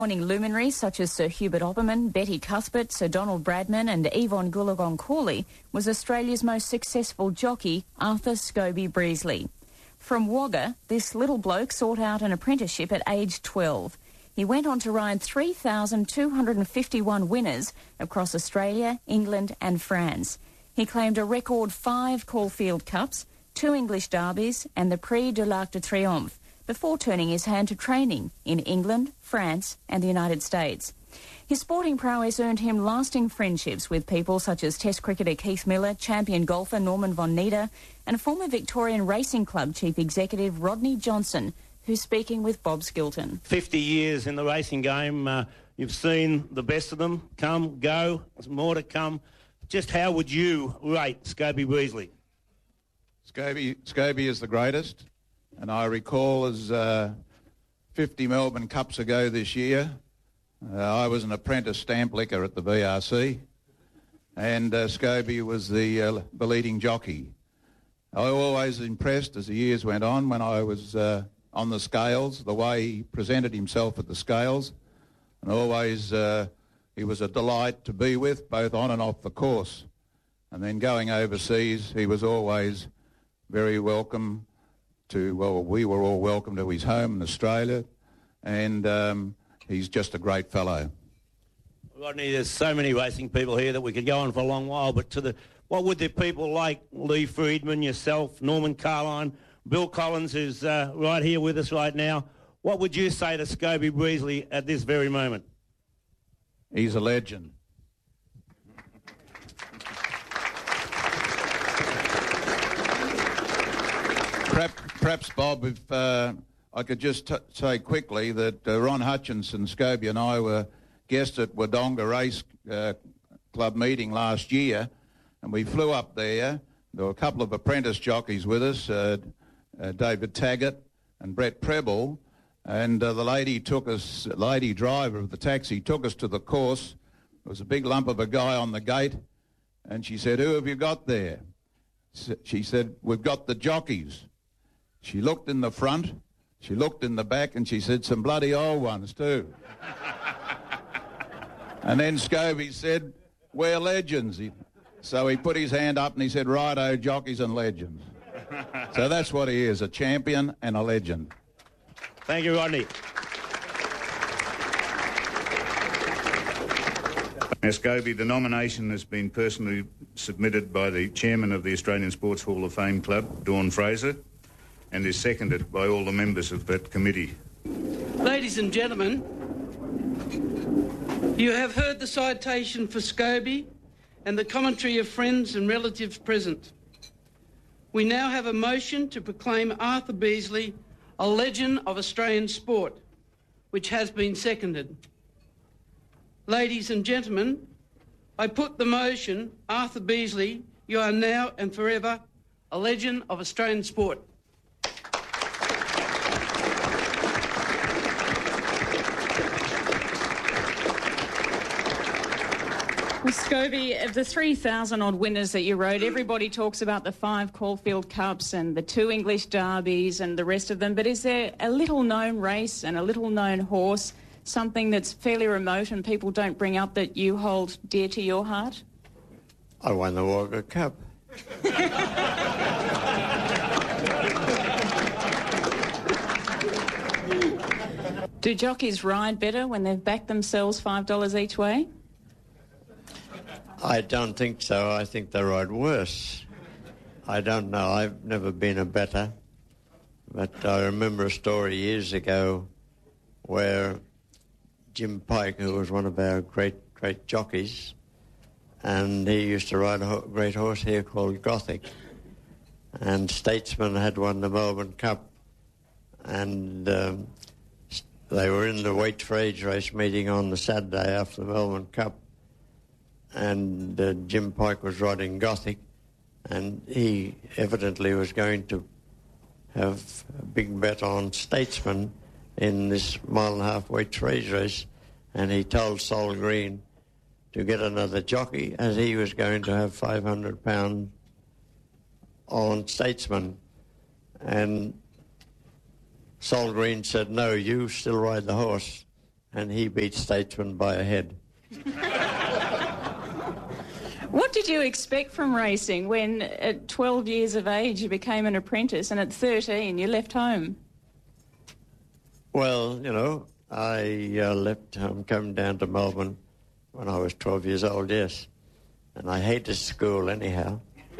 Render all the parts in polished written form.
Morning luminaries such as Sir Hubert Opperman, Betty Cuthbert, Sir Donald Bradman and Yvonne Goolagong-Cawley was Australia's most successful jockey, Arthur Scobie Breasley. From Wagga, this little bloke sought out an apprenticeship at age 12. He went on to ride 3,251 winners across Australia, England and France. He claimed a record 5 Caulfield Cups, 2 English Derbies and the Prix de l'Arc de Triomphe before turning his hand to training in England, France and the United States. His sporting prowess earned him lasting friendships with people such as Test cricketer Keith Miller, champion golfer Norman von Nieder and former Victorian Racing Club Chief Executive Rodney Johnson, who's speaking with Bob Skilton. 50 years in the racing game, you've seen the best of them come, go, there's more to come. Just how would you rate Scobie Breasley? Scobie is the greatest, and I recall as 50 Melbourne Cups ago this year, I was an apprentice stamp licker at the BRC, and Scobie was the leading jockey. I was always impressed as the years went on when I was on the scales, the way he presented himself at the scales, and always he was a delight to be with, both on and off the course. And then going overseas, he was always very welcome to, well, we were all welcome to his home in Australia, and he's just a great fellow. Rodney, there's so many racing people here that we could go on for a long while, but what would the people like Lee Friedman, yourself, Norman Carline, Bill Collins, who's right here with us right now, what would you say to Scobie Breasley at this very moment? He's a legend. Perhaps, Bob, if I could just say quickly that Ron Hutchinson, Scobie and I were guests at Wodonga Race Club meeting last year, and we flew up there. There were a couple of apprentice jockeys with us, David Taggart and Brett Preble, and the lady driver of the taxi took us to the course. There was a big lump of a guy on the gate, and she said, "Who have you got there?" She said, "We've got the jockeys." She looked in the front, she looked in the back, and she said, "Some bloody old ones too." And then Scobie said, "We're legends." So he put his hand up and he said, "Righto, jockeys and legends." So that's what he is, a champion and a legend. Thank you, Rodney. Now, Scobie, the nomination has been personally submitted by the chairman of the Australian Sports Hall of Fame Club, Dawn Fraser, and is seconded by all the members of that committee. Ladies and gentlemen, you have heard the citation for Scobie and the commentary of friends and relatives present. We now have a motion to proclaim Arthur Beasley a legend of Australian sport, which has been seconded. Ladies and gentlemen, I put the motion, Arthur Beasley, you are now and forever a legend of Australian sport. Well, Scobie, of the 3,000-odd winners that you rode, everybody talks about the 5 Caulfield Cups and the 2 English Derbies and the rest of them, but is there a little-known race and a little-known horse, something that's fairly remote and people don't bring up that you hold dear to your heart? I won the Wagga Cup. Do jockeys ride better when they've backed themselves $5 each way? I don't think so. I think they ride worse. I don't know. I've never been a bettor. But I remember a story years ago where Jim Pike, who was one of our great jockeys, and he used to ride a great horse here called Gothic. And Statesman had won the Melbourne Cup, and they were in the weight for age race meeting on the Saturday after the Melbourne Cup, and Jim Pike was riding Gothic, and he evidently was going to have a big bet on Statesman in this mile-and-a-half weight for age race, and he told Sol Green to get another jockey, as he was going to have £500 on Statesman. And Sol Green said, "No, you still ride the horse." and he beat Statesman by a head. What did you expect from racing when at 12 years of age you became an apprentice and at 13 you left home? Well, you know, I left home, came down to Melbourne when I was 12 years old, yes. And I hated school anyhow.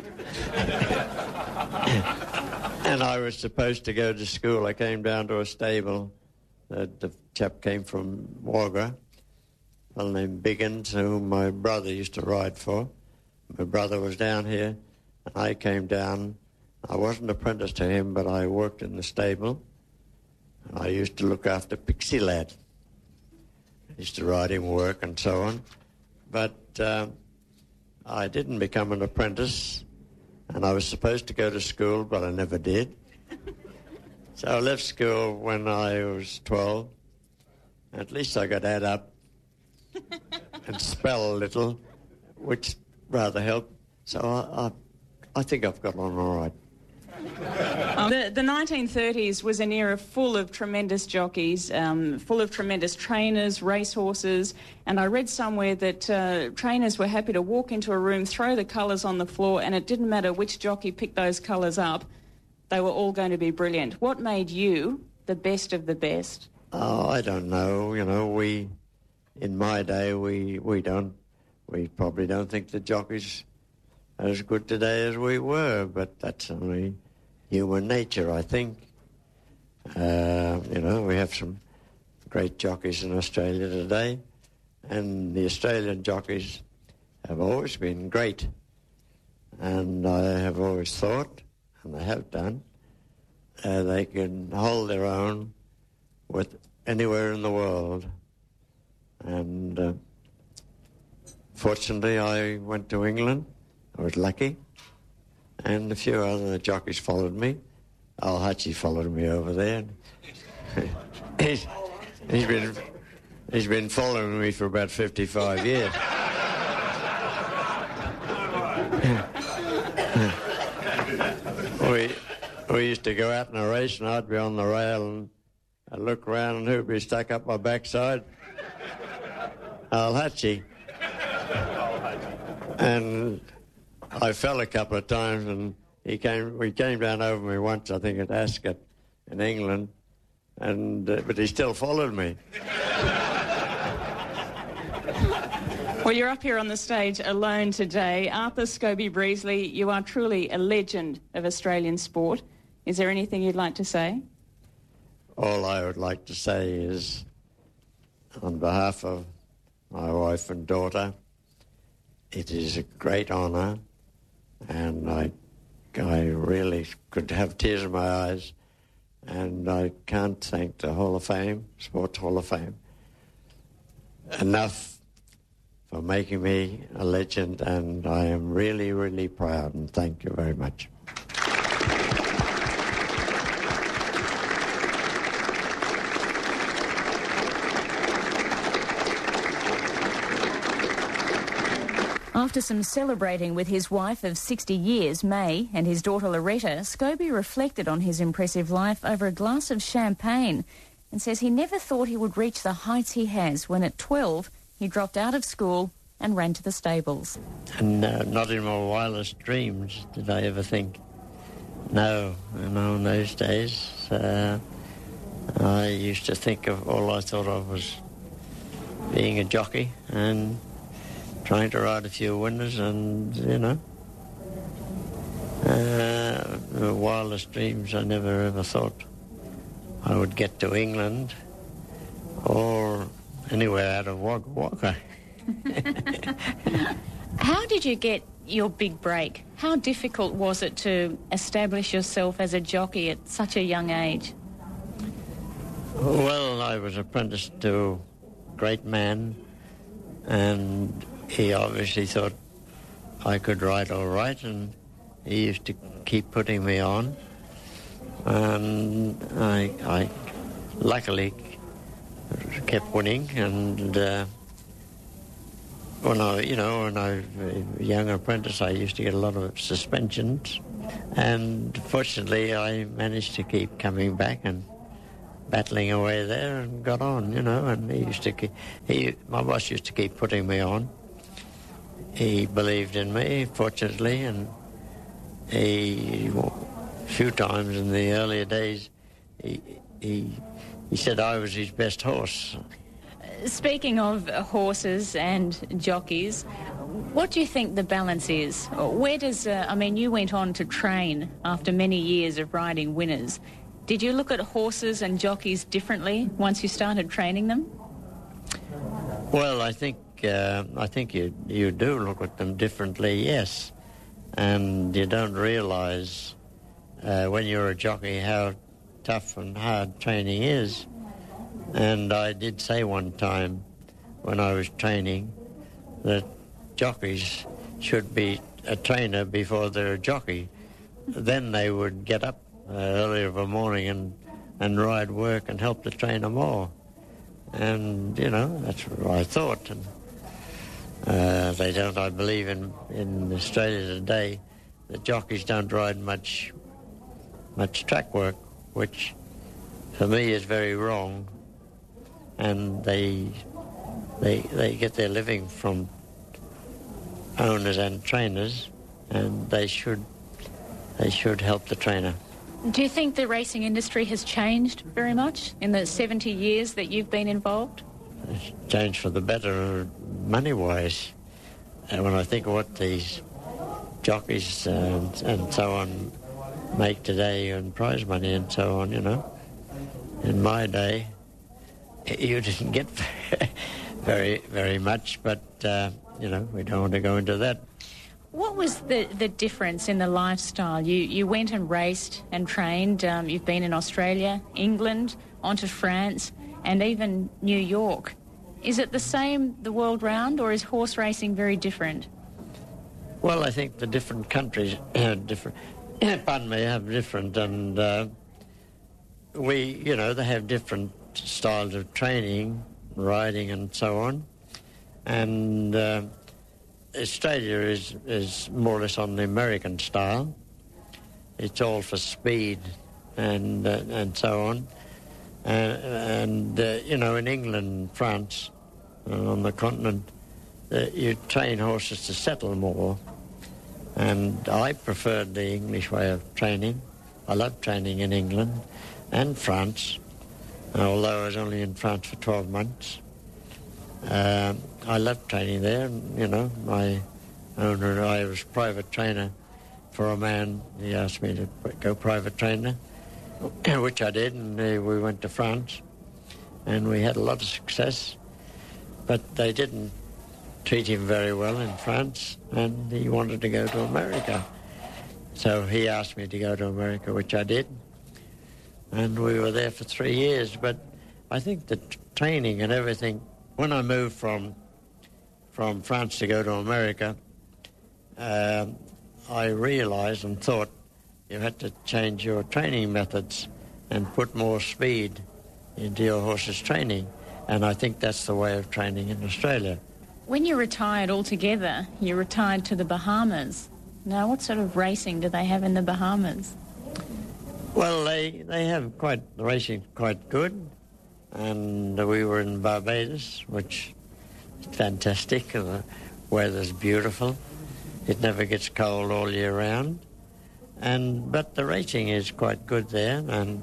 And I was supposed to go to school. I came down to a stable. The chap came from Wagga, a fellow named Biggins, whom my brother used to ride for. My brother was down here, and I came down. I wasn't apprenticed to him, but I worked in the stable. I used to look after Pixie Lad. I used to ride him work and so on. But I didn't become an apprentice, and I was supposed to go to school, but I never did. So I left school when I was 12. At least I could add up and spell a little, which rather helped. So I think I've got on all right. The 1930s was an era full of tremendous jockeys, full of tremendous trainers, racehorses, and I read somewhere that trainers were happy to walk into a room, throw the colours on the floor, and it didn't matter which jockey picked those colours up, they were all going to be brilliant. What made you the best of the best? Oh, I don't know. You know, in my day, we probably don't think the jockeys are as good today as we were, but that's only human nature, I think. You know, we have some great jockeys in Australia today, and the Australian jockeys have always been great. And I have always thought, and they have done, they can hold their own with anywhere in the world. And fortunately, I went to England. I was lucky. And a few other jockeys followed me. Al Hutchie followed me over there. He's been following me for about 55 years. We used to go out in a race, and I'd be on the rail, and I'd look around, and who'd be stuck up my backside? Al Hutchie. And I fell a couple of times, and we came down over me once, I think at Ascot in England, and but he still followed me. Well, you're up here on the stage alone today. Arthur Scobie-Breasley, you are truly a legend of Australian sport. Is there anything you'd like to say? All I would like to say is, on behalf of my wife and daughter, it is a great honour, and I really could have tears in my eyes, and I can't thank the Hall of Fame, Sports Hall of Fame, enough for making me a legend, and I am really, really proud, and thank you very much. After some celebrating with his wife of 60 years, May, and his daughter Loretta, Scobie reflected on his impressive life over a glass of champagne and says he never thought he would reach the heights he has when at 12 he dropped out of school and ran to the stables. And not in my wildest dreams did I ever think. No, in those days, I used to think of all I thought of was being a jockey and trying to ride a few winners, and, the wildest dreams, I never ever thought I would get to England or anywhere out of Wagga Wagga. How did you get your big break? How difficult was it to establish yourself as a jockey at such a young age? Well, I was apprenticed to a great man, and he obviously thought I could ride all right, and he used to keep putting me on. And I luckily kept winning, and when I was a young apprentice, I used to get a lot of suspensions, and fortunately I managed to keep coming back and battling away there and got on, you know, and my boss used to keep putting me on. He believed in me, fortunately, and a few times in the earlier days, he said I was his best horse. Speaking of horses and jockeys, what do you think the balance is? Where does, you went on to train after many years of riding winners. Did you look at horses and jockeys differently once you started training them? Well, I think you do look at them differently, yes. And you don't realise when you're a jockey how tough and hard training is. And I did say one time when I was training that jockeys should be a trainer before they're a jockey. Then they would get up early of a morning and ride work and help the trainer more. And, you know, that's what I thought. And they don't, I believe, in Australia today, the jockeys don't ride much track work, which for me is very wrong. And they get their living from owners and trainers, and they should help the trainer. Do you think the racing industry has changed very much in the 70 years that you've been involved? It's changed for the better, money-wise. And when I think of what these jockeys and so on make today and prize money and so on, you know, in my day, you didn't get very, very much, but, you know, we don't want to go into that. What was the difference in the lifestyle? You went and raced and trained. You've been in Australia, England, on to France, and even New York. Is it the same the world round, or is horse racing very different? Well, I think the different countries have different, have different, and they have different styles of training, riding and so on. And Australia is more or less on the American style. It's all for speed and so on. In England, France, on the continent, you train horses to settle more. And I preferred the English way of training. I loved training in England and France, although I was only in France for 12 months. I loved training there. You know, my owner, I was private trainer for a man. He asked me to go private trainer, which I did, and we went to France, and we had a lot of success. But they didn't treat him very well in France, and he wanted to go to America. So he asked me to go to America, which I did, and we were there for 3 years. But I think the training and everything, when I moved from France to go to America, I realized and thought you had to change your training methods and put more speed into your horse's training. And I think that's the way of training in Australia. When you retired altogether, you retired to the Bahamas. Now, what sort of racing do they have in the Bahamas? Well, they have racing quite good. And we were in Barbados, which is fantastic. The weather's beautiful. It never gets cold all year round. But the racing is quite good there, and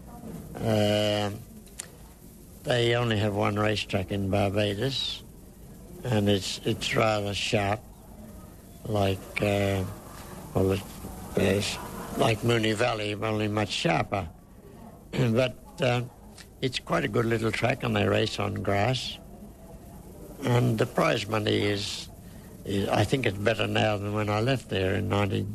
they only have one racetrack in Barbados, and it's rather sharp, like Moonee Valley, only much sharper. But it's quite a good little track, and they race on grass. And the prize money is I think it's better now than when I left there in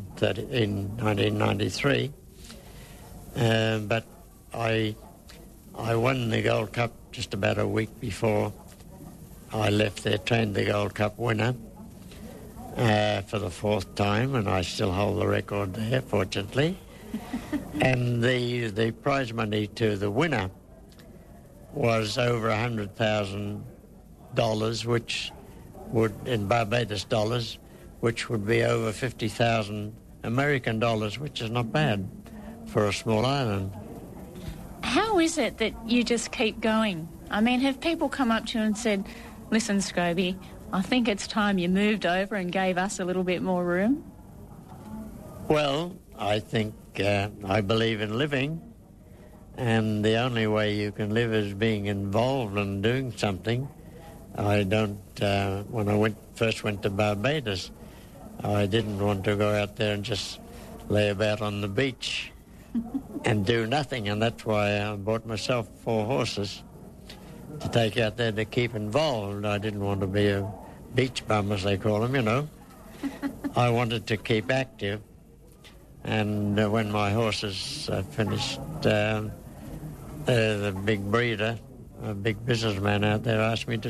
1993. But I won the Gold Cup just about a week before I left there, trained the Gold Cup winner for the 4th time, and I still hold the record there, fortunately. And the prize money to the winner was over $100,000, which would, in Barbados dollars, which would be over 50,000 American dollars, which is not bad for a small island. How is it that you just keep going? I mean, have people come up to you and said, listen, Scobie, I think it's time you moved over and gave us a little bit more room? Well, I think I believe in living, and the only way you can live is being involved and doing something. I don't, when I first went to Barbados, I didn't want to go out there and just lay about on the beach and do nothing, and that's why I bought myself 4 horses to take out there to keep involved. I didn't want to be a beach bum, as they call them, you know. I wanted to keep active, and when my horses finished, the big breeder, a big businessman out there, asked me to